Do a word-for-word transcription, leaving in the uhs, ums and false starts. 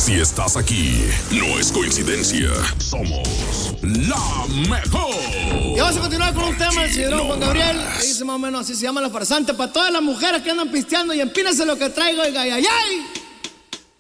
Si estás aquí, no es coincidencia. Somos la mejor. Y vamos a continuar con un tema del señor Juan Gabriel. Que dice más o menos así, se llama La Farsante. Para todas las mujeres que andan pisteando y empínense lo que traigo, y ay, ay, ay.